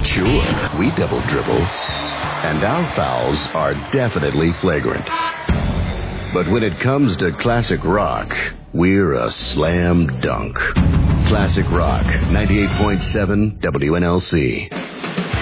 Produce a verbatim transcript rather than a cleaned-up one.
Sure, we double dribble. And our fouls are definitely flagrant. But when it comes to classic rock, we're a slam dunk. Classic Rock, ninety-eight point seven W N L C.